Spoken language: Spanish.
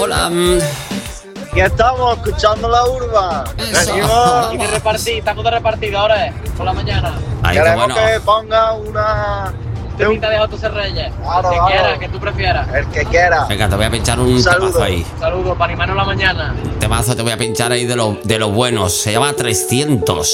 Hola. Aquí estamos, escuchando la urba. Eso. Venimos. Y de repartir, estamos de repartir ahora, por la mañana. Ay, qué Queremos bueno. que ponga una... Te pinta de José Reyes. Claro, el que claro. quieras, que tú prefieras. El que quiera. Venga, te voy a pinchar un Saludo. temazo ahí. Saludos para animarnos la mañana. Temazo te voy a pinchar ahí de los buenos. Se llama 300.